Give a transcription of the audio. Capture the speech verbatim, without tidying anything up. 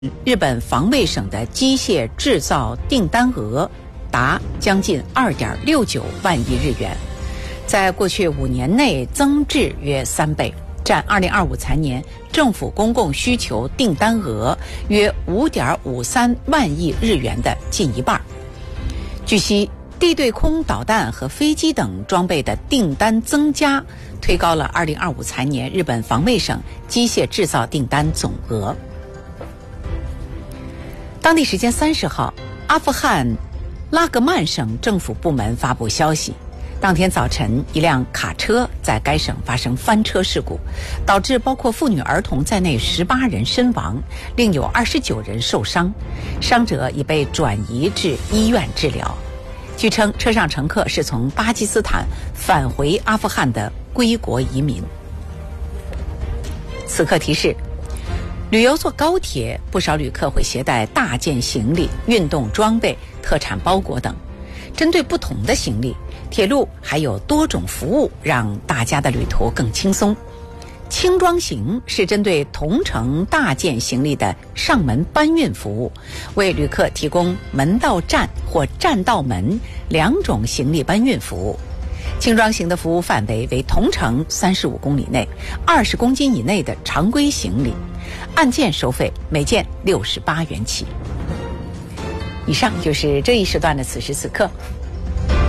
日本防卫省的机械制造订单额达将近 二点六九万亿日元，在过去五年内增至约三倍，占二零二五财年政府公共需求订单额约 五点五三万亿日元的近一半。据悉，地对空导弹和飞机等装备的订单增加，推高了二零二五财年日本防卫省机械制造订单总额。当地时间三十号，阿富汗拉格曼省政府部门发布消息，当天早晨，一辆卡车在该省发生翻车事故，导致包括妇女儿童在内十八人身亡，另有二十九人受伤，伤者已被转移至医院治疗。据称，车上乘客是从巴基斯坦返回阿富汗的归国移民。此刻提示：旅游坐高铁，不少旅客会携带大件行李、运动装备、特产包裹等。针对不同的行李，铁路还有多种服务，让大家的旅途更轻松。轻装行是针对同程大件行李的上门搬运服务，为旅客提供门到站或站到门两种行李搬运服务。轻装行的服务范围为同程三十五公里内、二十公斤以内的常规行李，按件收费，每件六十八元起。以上就是这一时段的此时此刻。